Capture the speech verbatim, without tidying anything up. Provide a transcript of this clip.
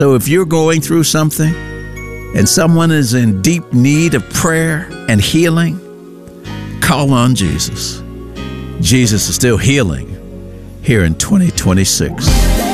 So if you're going through something and someone is in deep need of prayer and healing, call on Jesus. Jesus is still healing here in twenty twenty-six.